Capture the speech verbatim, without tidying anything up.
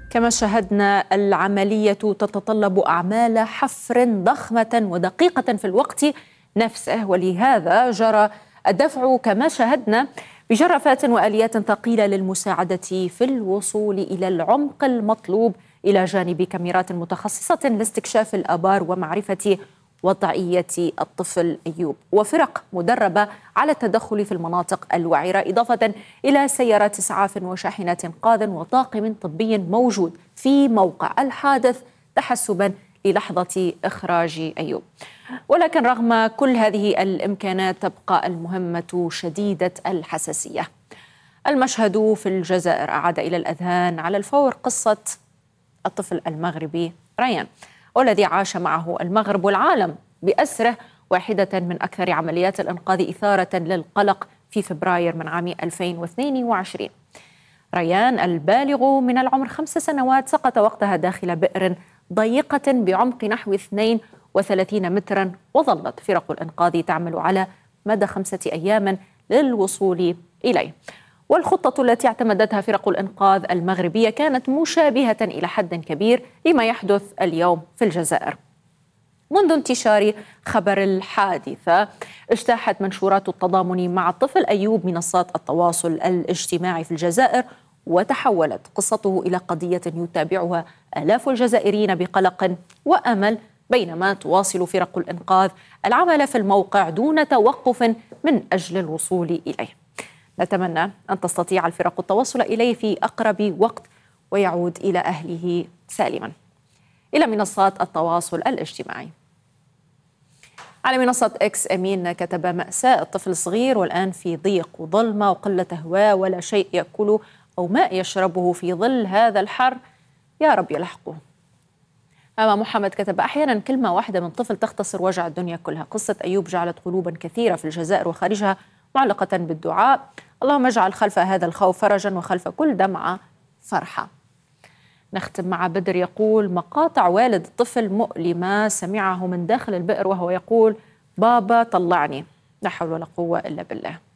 كما شاهدنا العملية تتطلب أعمال حفر ضخمة ودقيقة في الوقت نفسه، ولهذا جرى الدفع كما شاهدنا بجرافات وآليات ثقيلة للمساعدة في الوصول إلى العمق المطلوب، إلى جانب كاميرات متخصصة لاستكشاف الآبار ومعرفة وضعية الطفل أيوب، وفرق مدربة على التدخل في المناطق الوعرة، إضافة إلى سيارات إسعاف وشاحنات إنقاذ وطاقم طبي موجود في موقع الحادث تحسبا للحظة إخراج أيوب. ولكن رغم كل هذه الإمكانات تبقى المهمة شديدة الحساسية. المشهد في الجزائر أعاد إلى الأذهان على الفور قصة الطفل المغربي ريان، والذي عاش معه المغرب والعالم بأسره واحدة من أكثر عمليات الإنقاذ إثارة للقلق في فبراير من عام ألفين واثنين وعشرين. ريان البالغ من العمر خمس سنوات سقط وقتها داخل بئر ضيقة بعمق نحو اثنين وثلاثين مترا، وظلت فرق الإنقاذ تعمل على مدى خمسة أيام للوصول إليه. والخطة التي اعتمدتها فرق الإنقاذ المغربية كانت مشابهة إلى حد كبير لما يحدث اليوم في الجزائر. منذ انتشار خبر الحادثة اجتاحت منشورات التضامن مع الطفل أيوب منصات التواصل الاجتماعي في الجزائر، وتحولت قصته إلى قضية يتابعها آلاف الجزائريين بقلق وأمل، بينما تواصل فرق الإنقاذ العمل في الموقع دون توقف من أجل الوصول إليه. نتمنى أن تستطيع الفرق التوصل إليه في أقرب وقت ويعود إلى أهله سالما. إلى منصات التواصل الاجتماعي. على منصة إكس، أمين كتب: مأساة الطفل الصغير والآن في ضيق وظلمة وقلة هواء ولا شيء يأكله أو ماء يشربه في ظل هذا الحر، يا رب يلحقه. أما محمد كتب: أحيانا كلمة واحدة من طفل تختصر وجع الدنيا كلها. قصة أيوب جعلت قلوبا كثيرة في الجزائر وخارجها معلقة بالدعاء، اللهم اجعل خلف هذا الخوف فرجا وخلف كل دمعة فرحة. نختم مع بدر يقول: مقاطع والد الطفل مؤلمة سمعه من داخل البئر وهو يقول: بابا طلعني، لا حول ولا قوة إلا بالله.